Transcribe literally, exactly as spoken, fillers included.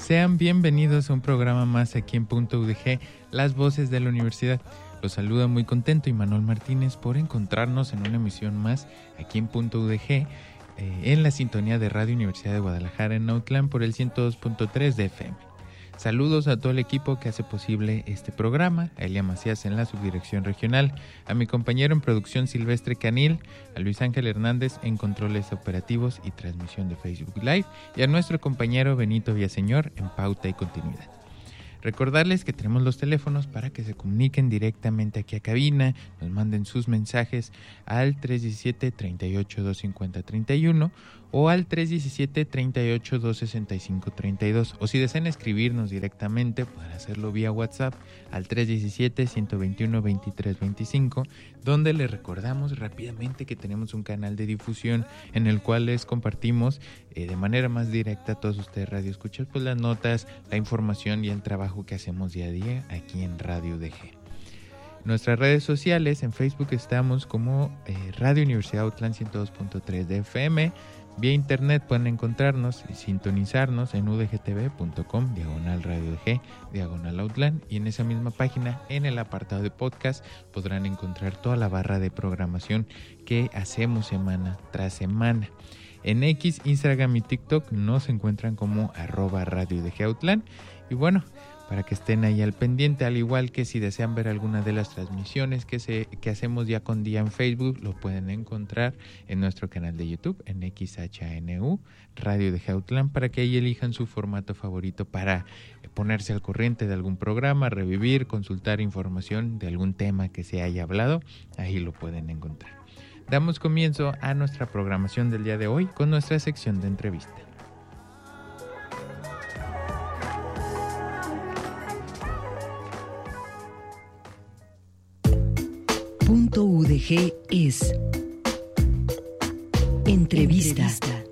Sean bienvenidos a un programa más aquí en Punto U D G, las voces de la universidad. Los saluda muy contento Imanol Martínez por encontrarnos en una emisión más aquí en Punto U D G, eh, en la sintonía de Radio Universidad de Guadalajara en Nautlán por el ciento dos punto tres de F M. Saludos a todo el equipo que hace posible este programa, a Elia Macías en la subdirección regional, a mi compañero en producción Silvestre Canil, a Luis Ángel Hernández en controles operativos y transmisión de Facebook Live y a nuestro compañero Benito Villaseñor en pauta y continuidad. Recordarles que tenemos los teléfonos para que se comuniquen directamente aquí a cabina, nos manden sus mensajes al tres uno siete, tres ocho dos, cinco cero tres uno o al tres uno siete, tres ocho dos, seis cinco tres dos, o si desean escribirnos directamente pueden hacerlo vía WhatsApp al tres uno siete, uno dos uno, dos tres dos cinco, donde les recordamos rápidamente que tenemos un canal de difusión en el cual les compartimos eh, de manera más directa a todos ustedes radioescuchas pues las notas, la información y el trabajo que hacemos día a día aquí en Radio U D G. Nuestras redes sociales, en Facebook estamos como eh, Radio Universidad Autlán ciento dos punto tres de F M. Vía internet pueden encontrarnos y sintonizarnos en udgtv.com, diagonal Radio U D G, diagonal Autlán, y en esa misma página, en el apartado de podcast, podrán encontrar toda la barra de programación que hacemos semana tras semana. En X, Instagram y TikTok nos encuentran como arroba Radio U D G Autlán. Y bueno, para que estén ahí al pendiente, al igual que si desean ver alguna de las transmisiones que, se, que hacemos día con día en Facebook, lo pueden encontrar en nuestro canal de YouTube, en X H A N U, Radio U D G Autlán, para que ahí elijan su formato favorito para ponerse al corriente de algún programa, revivir, consultar información de algún tema que se haya hablado, ahí lo pueden encontrar. Damos comienzo a nuestra programación del día de hoy con nuestra sección de entrevista. Punto U D G es Entrevista. Entrevista.